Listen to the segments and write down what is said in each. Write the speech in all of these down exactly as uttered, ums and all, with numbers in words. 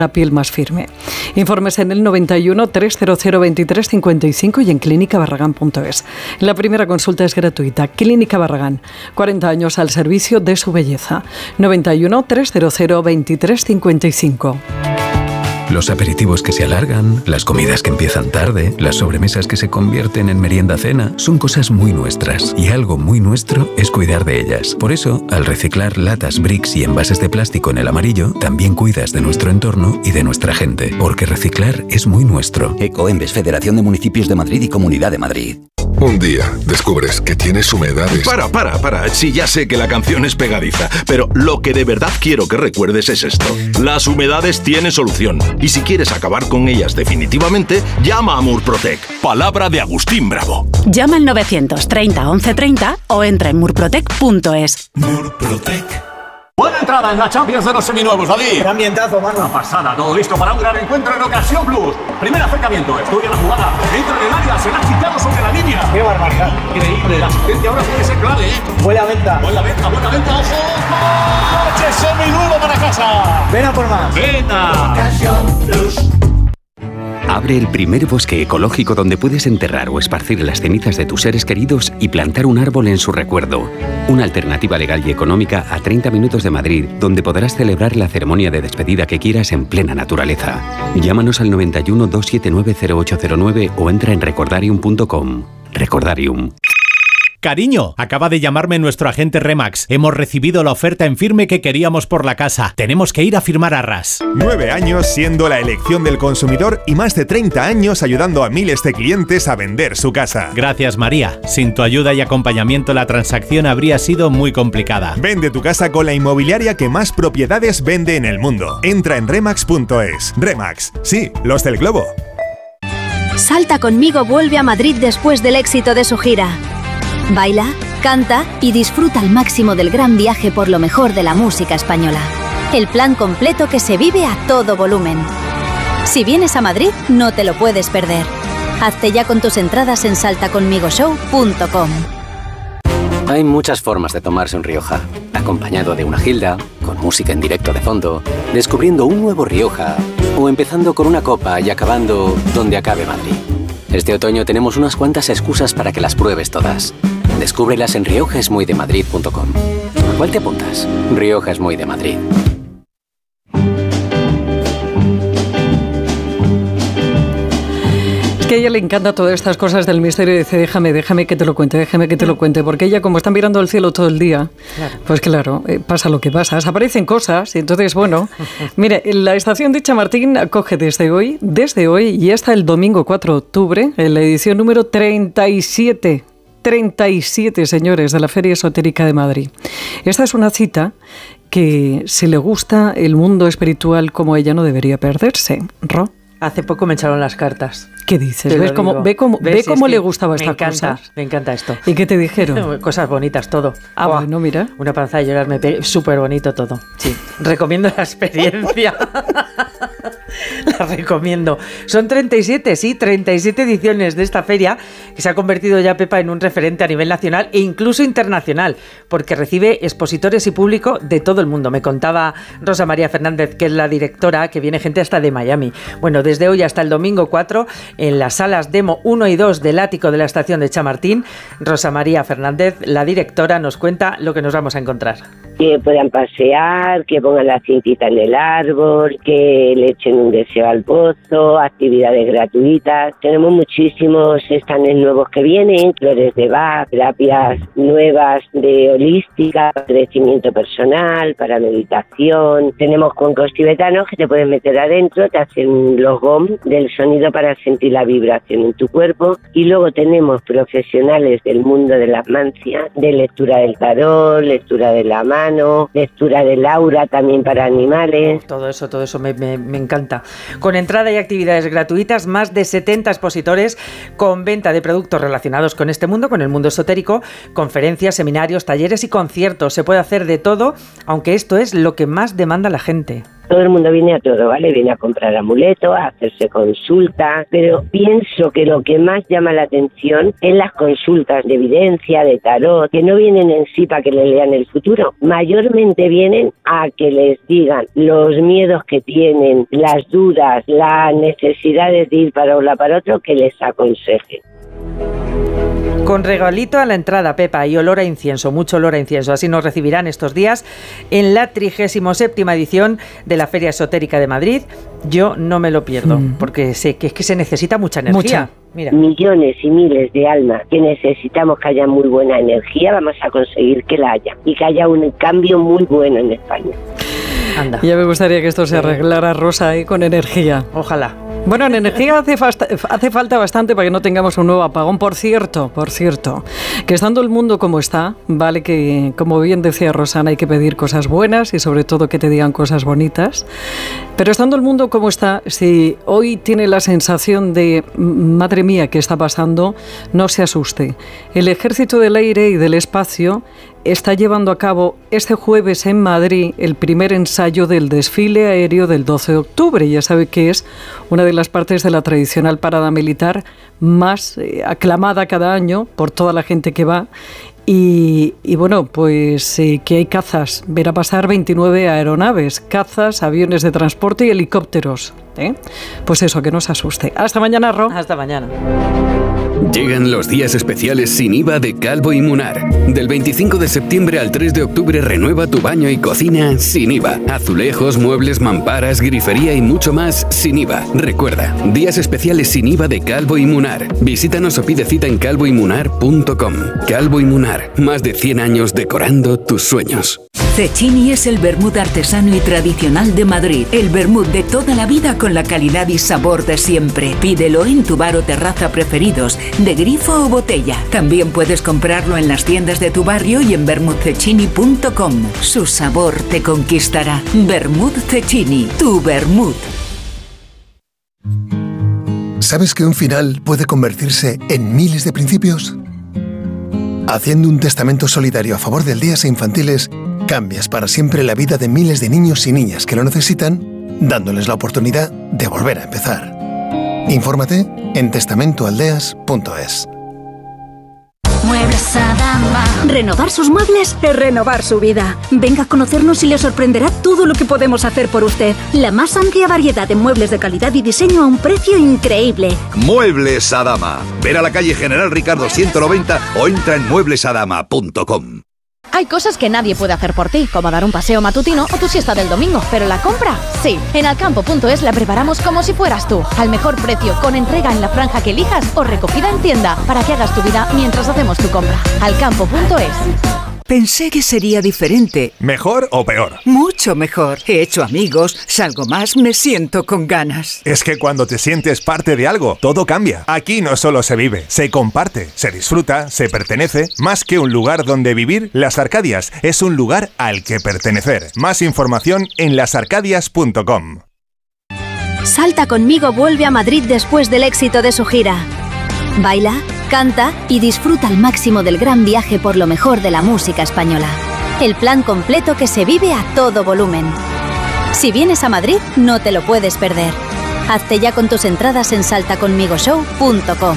la piel más firme. Informes en el noventa y uno, trescientos veintitrés, cincuenta y cinco y en clínica barragán punto es. La primera consulta es gratuita. Clínica Barragán, cuarenta años al servicio de su belleza. noventa y uno, trescientos veintitrés, cincuenta y cinco. Los aperitivos que se alargan, las comidas que empiezan tarde, las sobremesas que se convierten en merienda-cena, son cosas muy nuestras. Y algo muy nuestro es cuidar de ellas. Por eso, al reciclar latas, bricks y envases de plástico en el amarillo, también cuidas de nuestro entorno y de nuestra gente. Porque reciclar es muy nuestro. Ecoembes, Federación de Municipios de Madrid y Comunidad de Madrid. Un día descubres que tienes humedades. Para, para, para. Sí, ya sé que la canción es pegadiza, pero lo que de verdad quiero que recuerdes es esto. Las humedades tienen solución. Y si quieres acabar con ellas definitivamente, llama a Murprotec. Palabra de Agustín Bravo. Llama al novecientos treinta, once treinta o entra en murprotec punto es. Murprotec. Buena entrada en la Champions de los seminuevos, David. Qué ambientazo, mano. Una pasada, todo listo para un gran encuentro en Ocasión Plus. Primer acercamiento, estudia la jugada, entra en el área, se la ha quitado sobre la línea. Qué barbaridad. Increíble, la asistencia ahora puede ser clave, ¿eh? Buena venta. Buena venta, buena venta, ojo. ¡Coche seminuevo para casa! Ven a por más. ¡Venta! Ocasión Plus. Abre el primer bosque ecológico donde puedes enterrar o esparcir las cenizas de tus seres queridos y plantar un árbol en su recuerdo. Una alternativa legal y económica a treinta minutos de Madrid, donde podrás celebrar la ceremonia de despedida que quieras en plena naturaleza. Llámanos al noventa y uno, doscientos setenta y nueve, cero ocho cero nueve o entra en recordarium punto com. Recordarium. Cariño, acaba de llamarme nuestro agente Remax. Hemos recibido la oferta en firme que queríamos por la casa. Tenemos que ir a firmar arras. Nueve años siendo la elección del consumidor y más de treinta años ayudando a miles de clientes a vender su casa. Gracias, María. Sin tu ayuda y acompañamiento la transacción habría sido muy complicada. Vende tu casa con la inmobiliaria que más propiedades vende en el mundo. Entra en remax punto es. Remax, sí, los del globo. Salta conmigo vuelve a Madrid después del éxito de su gira. Baila, canta y disfruta al máximo del gran viaje por lo mejor de la música española. El plan completo que se vive a todo volumen. Si vienes a Madrid, no te lo puedes perder. Hazte ya con tus entradas en salta conmigo show punto com. Hay muchas formas de tomarse un Rioja. Acompañado de una gilda, con música en directo de fondo, descubriendo un nuevo Rioja o empezando con una copa y acabando donde acabe Madrid. Este otoño tenemos unas cuantas excusas para que las pruebes todas. Descúbrelas en rioja es muy de madrid punto com. ¿A cuál te apuntas? Rioja es muy de Madrid. Que a ella le encanta todas estas cosas del misterio y dice, déjame, déjame que te lo cuente, déjame que te lo cuente, porque ella como está mirando al cielo todo el día, claro. Pues claro, eh, pasa lo que pasa, aparecen cosas y entonces, bueno, mire, la estación de Chamartín acoge desde hoy, desde hoy y hasta el domingo cuatro de octubre, en la edición número treinta y siete, treinta y siete, señores, de la Feria Esotérica de Madrid. Esta es una cita que, si le gusta el mundo espiritual como ella, no debería perderse, ¿Ro? Hace poco me echaron las cartas. ¿Qué dices? ¿Ves cómo, ve cómo, ¿Ves? Ve cómo es le gustaba esta cosa? Me encanta esto. ¿Y qué te dijeron? Cosas bonitas, todo. Ah, wow. Bueno, mira. Una panza de llorar, me pe... súper bonito todo. Sí, recomiendo la experiencia. La recomiendo. Son treinta y siete, sí, treinta y siete ediciones de esta feria que se ha convertido ya, Pepa, en un referente a nivel nacional e incluso internacional, porque recibe expositores y público de todo el mundo. Me contaba Rosa María Fernández, que es la directora, que viene gente hasta de Miami. Bueno, desde hoy hasta el domingo cuatro, en las salas Demo uno y dos del ático de la estación de Chamartín, Rosa María Fernández, la directora, nos cuenta lo que nos vamos a encontrar. Que puedan pasear, que pongan la cintita en el árbol, que le echen un deseo al pozo, actividades gratuitas. Tenemos muchísimos stands nuevos que vienen, flores de Bach, terapias nuevas de holística, crecimiento personal, para meditación. Tenemos cuencos tibetanos que te puedes meter adentro, te hacen los gom del sonido para sentir la vibración en tu cuerpo. Y luego tenemos profesionales del mundo de las mancias, de lectura del tarot, lectura de la mano, lectura del aura también para animales. Todo eso, todo eso me, me, me encanta. Con entrada y actividades gratuitas, más de setenta expositores con venta de productos relacionados con este mundo, con el mundo esotérico, conferencias, seminarios, talleres y conciertos. Se puede hacer de todo, aunque esto es lo que más demanda la gente. Todo el mundo viene a todo, ¿vale? Viene a comprar amuletos, a hacerse consultas, pero pienso que lo que más llama la atención es las consultas de evidencia, de tarot, que no vienen en sí para que le lean el futuro. Mayormente vienen a que les digan los miedos que tienen, las dudas, las necesidades de ir para un lado para otro, que les aconsejen. Con regalito a la entrada, Pepa, y olor a incienso, mucho olor a incienso. Así nos recibirán estos días en la trigésima séptima edición de la Feria Esotérica de Madrid. Yo no me lo pierdo, mm. porque sé que es que se necesita mucha energía. Mucha. Mira. Millones y miles de almas que necesitamos que haya muy buena energía, vamos a conseguir que la haya y que haya un cambio muy bueno en España. Anda. Ya me gustaría que esto se arreglara, Rosa, ahí con energía. Ojalá. Bueno, en energía hace, fasta, hace falta bastante para que no tengamos un nuevo apagón. Por cierto, por cierto, que estando el mundo como está, vale que, como bien decía Rosana, hay que pedir cosas buenas y sobre todo que te digan cosas bonitas. Pero estando el mundo como está, si hoy tiene la sensación de, madre mía, ¿qué está pasando?, no se asuste. El Ejército del Aire y del Espacio está llevando a cabo este jueves en Madrid el primer ensayo del desfile aéreo del doce de octubre. Ya sabe que es una de las partes de la tradicional parada militar más eh, aclamada cada año por toda la gente que va. Y, y bueno, pues eh, que hay cazas. Verá pasar veintinueve aeronaves, cazas, aviones de transporte y helicópteros. ¿eh? Pues eso, que no se asuste. Hasta mañana, Ro. Hasta mañana. Llegan los días especiales sin I V A de Calvo y Munar. Del veinticinco de septiembre al tres de octubre renueva tu baño y cocina sin I V A. Azulejos, muebles, mamparas, grifería y mucho más sin I V A. Recuerda, días especiales sin I V A de Calvo y Munar. Visítanos o pide cita en calvo y munar punto com. Calvo y Munar, más de cien años decorando tus sueños. Cecchini es el vermut artesano y tradicional de Madrid. El vermut de toda la vida con la calidad y sabor de siempre. Pídelo en tu bar o terraza preferidos, de grifo o botella. También puedes comprarlo en las tiendas de tu barrio y en vermut cecchini punto com. Su sabor te conquistará. Vermut Cecchini, tu vermut. ¿Sabes que un final puede convertirse en miles de principios? Haciendo un testamento solidario a favor de aldeas e infantiles, cambias para siempre la vida de miles de niños y niñas que lo necesitan, dándoles la oportunidad de volver a empezar. Infórmate en testamento aldeas punto es. Muebles Adama. Renovar sus muebles es renovar su vida. Venga a conocernos y le sorprenderá todo lo que podemos hacer por usted. La más amplia variedad de muebles de calidad y diseño a un precio increíble. Muebles Adama. Ven a la calle General Ricardo ciento noventa o entra en muebles adama punto com. Hay cosas que nadie puede hacer por ti, como dar un paseo matutino o tu siesta del domingo, pero la compra, sí. En alcampo punto es la preparamos como si fueras tú, al mejor precio, con entrega en la franja que elijas o recogida en tienda, para que hagas tu vida mientras hacemos tu compra. alcampo punto es. Pensé que sería diferente. ¿Mejor o peor? Mucho mejor. He hecho amigos, salgo más, me siento con ganas. Es que cuando te sientes parte de algo, todo cambia. Aquí no solo se vive, se comparte, se disfruta, se pertenece. Más que un lugar donde vivir, Las Arcadias es un lugar al que pertenecer. Más información en las arcadias punto com. Salta conmigo vuelve a Madrid después del éxito de su gira. Baila, canta y disfruta al máximo del gran viaje por lo mejor de la música española. El plan completo que se vive a todo volumen. Si vienes a Madrid, no te lo puedes perder. Hazte ya con tus entradas en salta conmigo show punto com.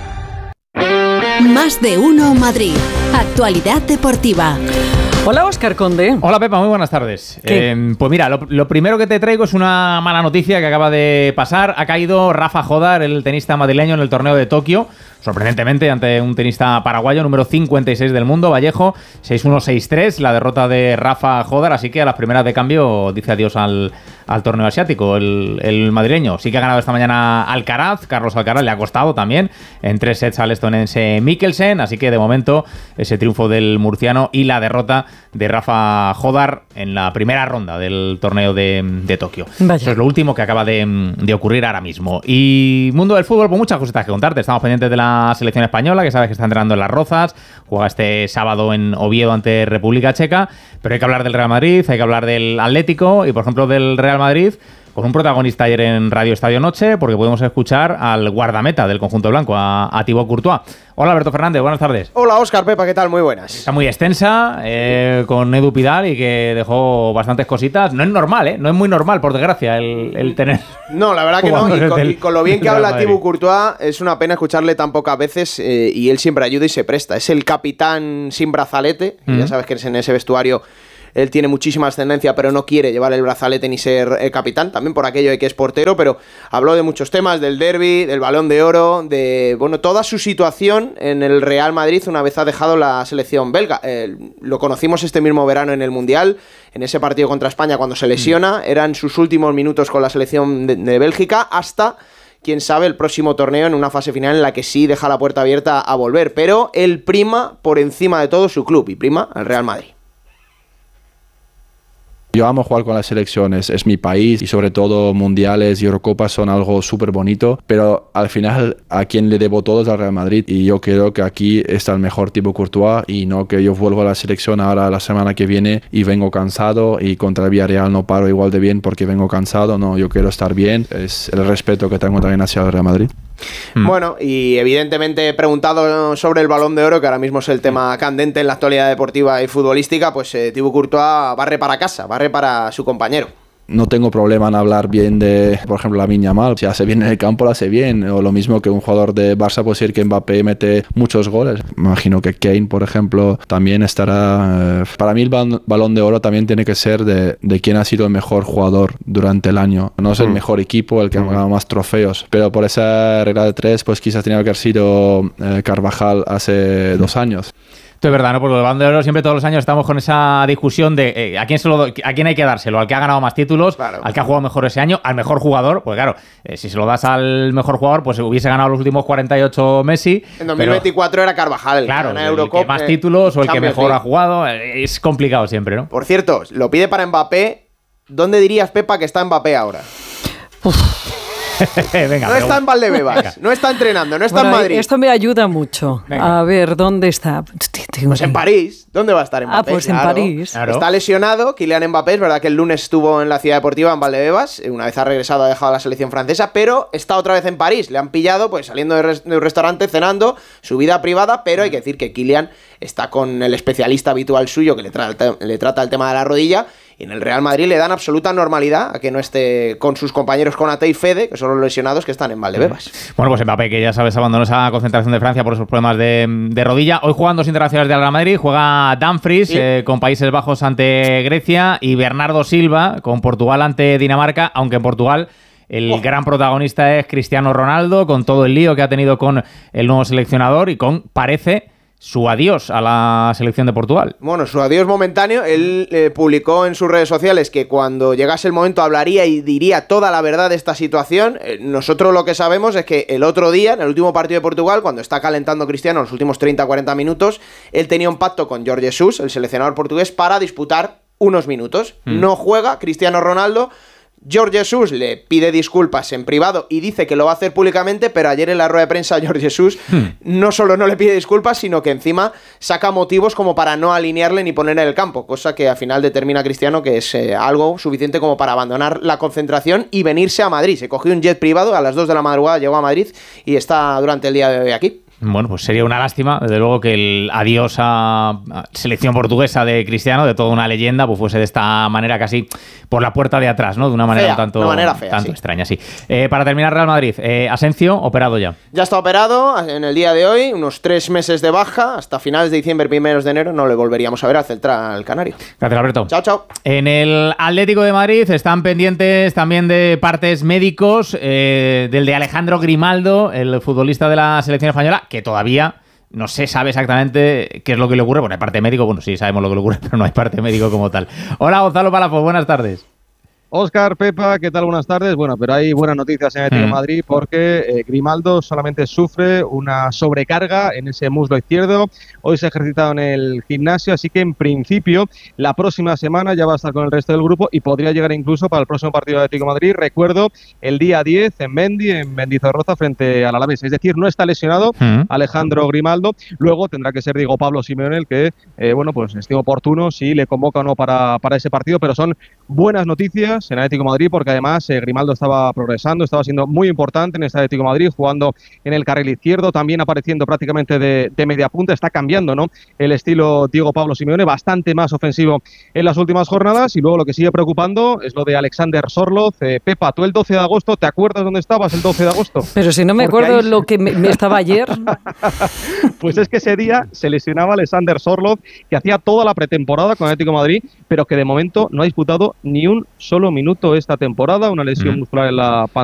Más de uno Madrid. Actualidad deportiva. Hola, Óscar Conde. Hola, Pepa, muy buenas tardes. Eh, pues mira, lo, lo primero que te traigo es una mala noticia que acaba de pasar. Ha caído Rafa Jodar, el tenista madrileño, en el torneo de Tokio. Sorprendentemente, ante un tenista paraguayo, número cincuenta y seis del mundo, Vallejo, seis uno seis tres, la derrota de Rafa Jodar. Así que a las primeras de cambio dice adiós al, al torneo asiático, el, el madrileño. Sí que ha ganado esta mañana Alcaraz, Carlos Alcaraz, le ha costado también, en tres sets al estonense Mikkelsen. Así que de momento ese triunfo del murciano y la derrota de Rafa Jodar en la primera ronda del torneo de, de Tokio. Vaya. Eso es lo último que acaba de, de ocurrir ahora mismo. Y mundo del fútbol, pues muchas cositas que contarte. Estamos pendientes de la selección española, que sabes que está entrenando en Las Rozas, juega este sábado en Oviedo ante República Checa, pero hay que hablar del Real Madrid, hay que hablar del Atlético y, por ejemplo, del Real Madrid, con un protagonista ayer en Radio Estadio Noche, porque podemos escuchar al guardameta del conjunto blanco, a, a Thibaut Courtois. Hola, Alberto Fernández, buenas tardes. Hola, Óscar, Pepa, ¿qué tal? Muy buenas. Está muy extensa, eh, con Edu Pidal, y que dejó bastantes cositas. No es normal, ¿eh? No es muy normal, por desgracia, el, el tener... No, la verdad que no, y con, y con lo bien que habla Thibaut Courtois, es una pena escucharle tan pocas veces, eh, y él siempre ayuda y se presta. Es el capitán sin brazalete, mm. y ya sabes que en ese vestuario él tiene muchísima ascendencia, pero no quiere llevar el brazalete ni ser eh, capitán, también por aquello de que es portero, pero habló de muchos temas, del derbi, del Balón de Oro, de, bueno, toda su situación en el Real Madrid una vez ha dejado la selección belga. Eh, lo conocimos este mismo verano en el Mundial, en ese partido contra España cuando se lesiona, eran sus últimos minutos con la selección de, de Bélgica, hasta, quién sabe, el próximo torneo en una fase final en la que sí deja la puerta abierta a volver, pero él prima por encima de todo su club y prima al Real Madrid. Yo amo jugar con las selecciones, es mi país y sobre todo mundiales y Eurocopas son algo súper bonito, pero al final a quien le debo todo es al Real Madrid y yo creo que aquí está el mejor Thibaut Courtois y no que yo vuelvo a la selección ahora la semana que viene y vengo cansado y contra el Villarreal no paro igual de bien porque vengo cansado, no, yo quiero estar bien, es el respeto que tengo también hacia el Real Madrid. Mm. Bueno, y evidentemente he preguntado sobre el Balón de Oro, que ahora mismo es el tema candente en la actualidad deportiva y futbolística, pues eh, Thibaut Courtois barre para casa, barre para su compañero. No tengo problema en hablar bien de, por ejemplo, Lamine Yamal. Si hace bien en el campo, lo hace bien. O lo mismo que un jugador de Barça puede decir que Mbappé mete muchos goles. Me imagino que Kane, por ejemplo, también estará... Eh, para mí el Balón de Oro también tiene que ser de, de quién ha sido el mejor jugador durante el año. No es el mejor equipo, el que ha ganado más trofeos. Pero por esa regla de tres, pues quizás tenía que haber sido eh, Carvajal hace dos años. Esto es verdad, ¿no? Porque el Balón de Oro siempre todos los años estamos con esa discusión de eh, ¿a quién se lo do- a quién hay que dárselo? ¿Al que ha ganado más títulos? Claro. ¿Al que ha jugado mejor ese año? ¿Al mejor jugador? Pues claro, eh, si se lo das al mejor jugador, pues hubiese ganado los últimos cuarenta y ocho Messi. En dos mil veinticuatro era Carvajal, el claro, que el Eurocopa, que más títulos o el que Champions mejor League. ha jugado. Eh, es complicado siempre, ¿no? Por cierto, lo pide para Mbappé. ¿Dónde dirías, Pepa, que está Mbappé ahora? Venga, no está en Valdebebas, no está entrenando, no está bueno, en Madrid. Esto me ayuda mucho. Venga. A ver, ¿dónde está? Pues en París. ¿Dónde va a estar Mbappé? Ah, pues en Claro. París. Claro. Está lesionado Kylian Mbappé, es verdad que el lunes estuvo en la Ciudad Deportiva en Valdebebas, una vez ha regresado ha dejado la selección francesa, pero está otra vez en París. Le han pillado pues saliendo de, res- de un restaurante, cenando, su vida privada, pero hay que decir que Kylian está con el especialista habitual suyo que le, tra- le trata el tema de la rodilla. Y en el Real Madrid le dan absoluta normalidad a que no esté con sus compañeros Konaté y Fede, que son los lesionados que están en Valdebebas. Bueno, pues Mbappé, que ya sabes, abandonó esa concentración de Francia por esos problemas de, de rodilla. Hoy juegan dos internacionales del Real Madrid. Juega Dumfries sí. eh, con Países Bajos ante Grecia y Bernardo Silva con Portugal ante Dinamarca, aunque en Portugal el oh. gran protagonista es Cristiano Ronaldo, con todo el lío que ha tenido con el nuevo seleccionador y con, parece, su adiós a la selección de Portugal. Bueno, su adiós momentáneo. Él eh, publicó en sus redes sociales que cuando llegase el momento hablaría y diría toda la verdad de esta situación. Eh, nosotros lo que sabemos es que el otro día, en el último partido de Portugal, cuando está calentando Cristiano los últimos treinta a cuarenta minutos, él tenía un pacto con Jorge Jesus, el seleccionador portugués, para disputar unos minutos. Mm. No juega Cristiano Ronaldo. Jorge Jesus le pide disculpas en privado y dice que lo va a hacer públicamente, pero ayer en la rueda de prensa Jorge Jesus hmm. no solo no le pide disculpas, sino que encima saca motivos como para no alinearle ni poner en el campo, cosa que al final determina Cristiano que es eh, algo suficiente como para abandonar la concentración y venirse a Madrid. Se cogió un jet privado, a las dos de la madrugada llegó a Madrid y está durante el día de hoy aquí. Bueno, pues sería una lástima, desde luego, que el adiós a selección portuguesa de Cristiano, de toda una leyenda, pues fuese de esta manera casi por la puerta de atrás, ¿no? De una manera fea, un tanto, una manera fea, tanto sí. extraña, sí. Eh, para terminar, Real Madrid, eh, Asensio, operado ya. Ya está operado en el día de hoy, unos tres meses de baja, hasta finales de diciembre, primeros de enero, no le volveríamos a ver al central canario. Gracias, Alberto. Chao, chao. En el Atlético de Madrid están pendientes también de partes médicos, eh, del de Alejandro Grimaldo, el futbolista de la selección española, que todavía no se sabe exactamente qué es lo que le ocurre. Bueno, hay parte médico, bueno, sí sabemos lo que le ocurre, pero no hay parte médico como tal. Hola, Gonzalo Palafox, buenas tardes. Óscar, Pepa, ¿qué tal? Buenas tardes. Bueno, pero hay buenas noticias en el Atlético de Madrid porque eh, Grimaldo solamente sufre una sobrecarga en ese muslo izquierdo. Hoy se ha ejercitado en el gimnasio, así que en principio la próxima semana ya va a estar con el resto del grupo y podría llegar incluso para el próximo partido de Atlético de Madrid. Recuerdo, el día diez en Mendy, en Mendizorroza, frente al Alavés. Es decir, no está lesionado uh-huh. Alejandro Grimaldo. Luego tendrá que ser Diego Pablo Simeone el que, eh, bueno, pues estime oportuno si le convoca o no para, para ese partido, pero son buenas noticias minutos en Atlético de Madrid, porque además eh, Grimaldo estaba progresando, estaba siendo muy importante en este Atlético de Madrid, jugando en el carril izquierdo, también apareciendo prácticamente de, de media punta. Está cambiando, ¿no?, el estilo Diego Pablo Simeone, bastante más ofensivo en las últimas jornadas. Y luego lo que sigue preocupando es lo de Alexander Sorloth. Eh, Pepa, tú el doce de agosto, ¿te acuerdas dónde estabas el doce de agosto? Pero si no me Porque acuerdo ahí... lo que me, me estaba ayer. Pues es que ese día se lesionaba Alexander Sorloth, que hacía toda la pretemporada con Atlético de Madrid, pero que de momento no ha disputado ni un solo minuto esta temporada, una lesión mm. muscular en la